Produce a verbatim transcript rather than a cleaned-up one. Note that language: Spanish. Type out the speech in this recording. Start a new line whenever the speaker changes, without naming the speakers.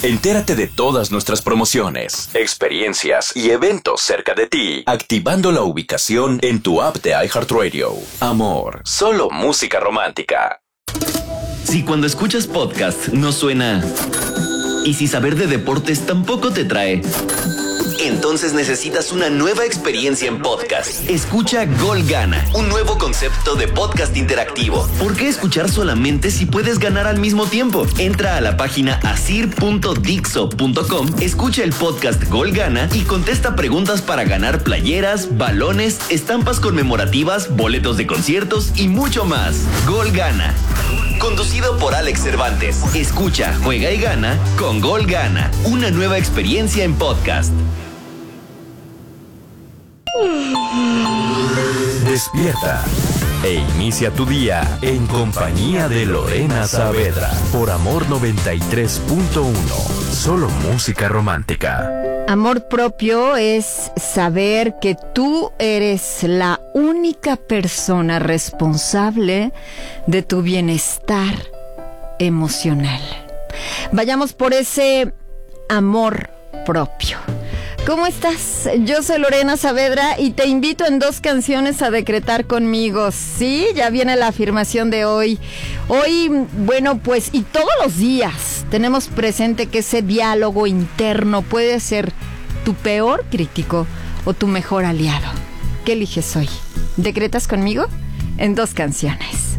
Entérate de todas nuestras promociones, experiencias y eventos cerca de ti, activando la ubicación en tu app de iHeartRadio. Amor, solo música romántica.
Si cuando escuchas podcast no suena... y si saber de deportes tampoco te trae... entonces necesitas una nueva experiencia en podcast. Escucha Gol Gana, un nuevo concepto de podcast interactivo. ¿Por qué escuchar solamente si puedes ganar al mismo tiempo? Entra a la página asir punto dixo punto com, escucha el podcast Gol Gana y contesta preguntas para ganar playeras, balones, estampas conmemorativas, boletos de conciertos y mucho más. Gol Gana. Conducido por Alex Cervantes. Escucha, juega y gana con Gol Gana. Una nueva experiencia en podcast.
Despierta e inicia tu día en compañía de Lorena Saavedra por Amor noventa y tres punto uno. Solo música romántica.
Amor propio es saber que tú eres la única persona responsable de tu bienestar emocional. Vayamos por ese amor propio. ¿Cómo estás? Yo soy Lorena Saavedra y te invito en dos canciones a decretar conmigo. Sí, ya viene la afirmación de hoy. Hoy, bueno, pues, y todos los días tenemos presente que ese diálogo interno puede ser tu peor crítico o tu mejor aliado. ¿Qué eliges hoy? ¿Decretas conmigo? En dos canciones.